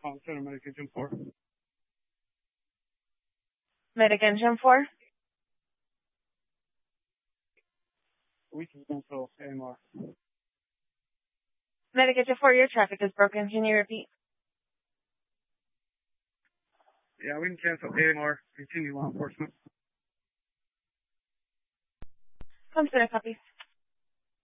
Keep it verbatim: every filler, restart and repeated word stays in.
Um, Center Medication four. Medication four. We can cancel A M R. Medication four, your traffic is broken. Can you repeat? Yeah, we can cancel A M R. Continue law enforcement. Come to the copy.